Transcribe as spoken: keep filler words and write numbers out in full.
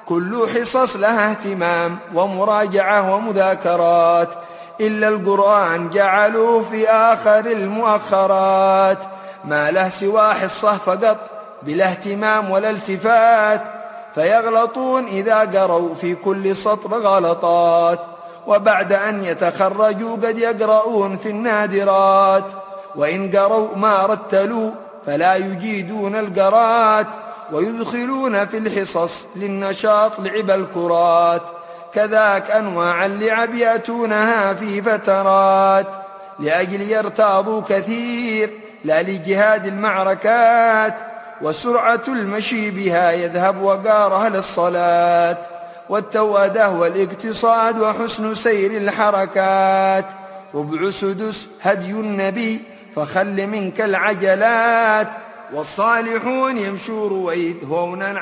كل حصص لها اهتمام ومراجعة ومذاكرات، إلا القرآن جعلوه في آخر المؤخرات. ما له سوى حصة فقط بلا اهتمام ولا التفات، فيغلطون إذا قروا في كل سطر غلطات، وبعد أن يتخرجوا قد يقرؤون في النادرات، وإن قروا ما رتلوا فلا يجيدون القرات، ويدخلون في الحصص للنشاط لعب الكرات. كذاك أنواع اللعب يأتونها في فترات، لأجل يرتاضوا كثير لا لجهاد المعركات، وسرعة المشي بها يذهب وقارها للصلاة، والتوأدة والاقتصاد وحسن سير الحركات. ربع سدس هدي النبي فخل منك العجلات، والصالحون يمشوا رويد هونا